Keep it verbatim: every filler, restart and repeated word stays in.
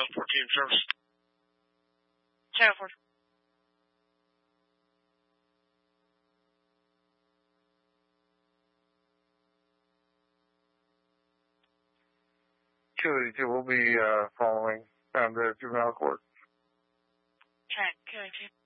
Channel fourteen service. Channel four. two eighty-two will be uh, following found the juvenile court. Okay, two eighty-two.